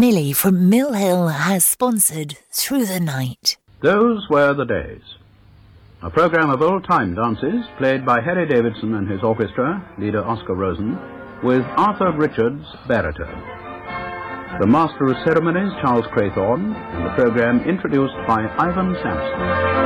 Millie from Mill Hill has sponsored Through the Night. Those were the days. A program of old-time dances played by Harry Davidson and his orchestra, leader Oscar Rosen, with Arthur Richards, baritone. The master of ceremonies, Charles Craythorne, and the program introduced by Ivan Sampson.